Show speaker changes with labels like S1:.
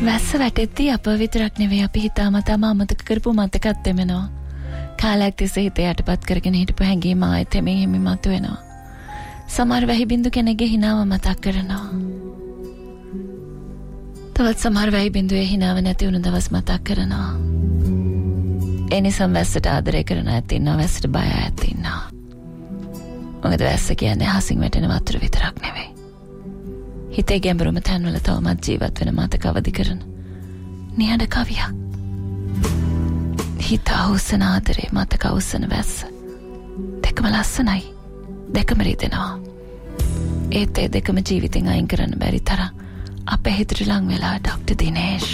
S1: වැස්ස වැටෙද්දී අප විතරක් නෙවෙයි අපි හිතාමතාම අමතක කරපු මතකත් එමෙනවා. කාලයක් තිස්සේ හිත යටපත් කරගෙන හිටපු හැඟීම ආයෙත් එමින් හිමි මතුවෙනවා. සමහර වැහි බින්දු කෙනෙක්ගේ හිනාව මතක් කරනවා. තවත් සමහර වැහි බින්දුවේ හිනාව නැති වුණු දවස් මතක් කරනවා. ඒ නිසා වැස්සට ආදරය කරන අයත් ඉන්නවා, වැස්සට බය අයත් ඉන්නවා. මොකද වැස්ස කියන්නේ හසින් වැටෙන වතුර විතරක් නෙවෙයි. හිතේ ගැඹුරුම තැන්වල තවමත් ජීවත් වෙන මතක අවදි කරන නිහඬ කවියක්. හිත අවුස්සන ආදරේ, මතක අවුස්සන වැස්ස දෙකම ලස්සනයි, දෙකම රිදෙනවා. ඒත් ඒ දෙකම ජීවිතෙන් අයින් කරන්න බැරි තරම් අපේ හිතට ලං වෙලා ඩොක්ටර් දිනේෂ්.